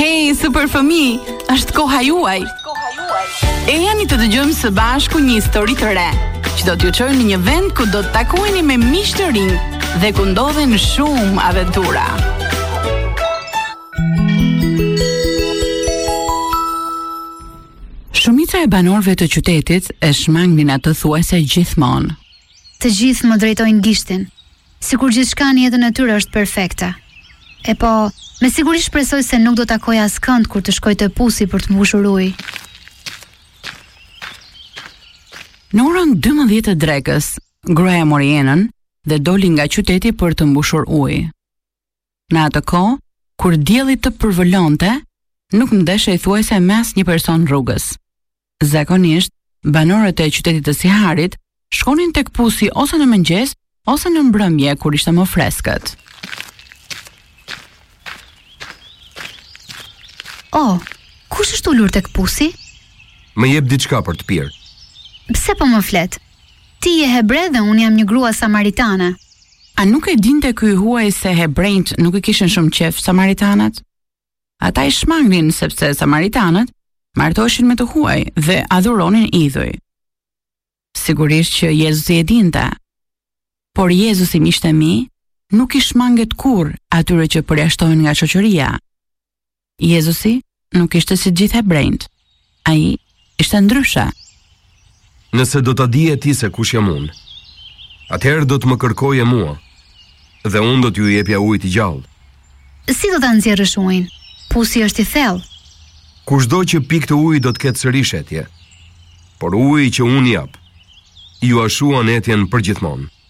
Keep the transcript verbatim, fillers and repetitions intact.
Hey, super fëmi, është koha juaj. E jani të dëgjojmë së bashku një histori të re, që do t'ju çojë në një vend ku do të takoheni me miq të rinj dhe ku ndodhen shumë aventura. Shumica e banorëve të qytetit e shmangnin atë thuajse gjithmonë. Të gjithë më drejtojnë gishtin, sikur gjithçka në jetën e tyre është perfekte. E po, me siguri shpresoj se nuk do takoj askënd kur të shkoj te pusi për të mbushur ujë. Në orën dymbëdhjetë të drekës, gruaja mori enën dhe doli nga qyteti për të mbushur ujë. Në atë kohë, kur dielli të përvolonte, nuk ndeshej thuajse me asnjë person rrugës. Zakonisht, banorët e qytetit të Siharit shkonin tek pusi ose në mëngjes ose në mbrëmje kur ishte më freskët. Oh, kush është ulur tek pusi? Më jep diçka për të pirë. Pse po më flet? Ti je hebre dhe unë jam një grua samaritane. A nuk e dinte ky huaj se hebrejt nuk i kishin shumë qef samaritanët? Ata i shmangnin sepse samaritanët martoheshin me të huaj dhe adhuronin idhuj. Sigurisht që Jezusi e dinte, por Jezusi miqtë mi nuk i shmanget kurrë atyre që përjashtohen nga shoqëria. Jezusi nuk ishte si gjithë hebrejt. Ai ishte ndryshe. Nëse do ta dije ti se kush jam unë, atëherë do të më kërkoje mua, dhe unë do t'ju jepja ujë të gjallë. Si do ta nxjerrësh ujin? Pusi është i thellë. Kushdo që pik të ujë do të ketë sërish etje, por uji që unë jap, ju ashuan etjen përgjithmonë.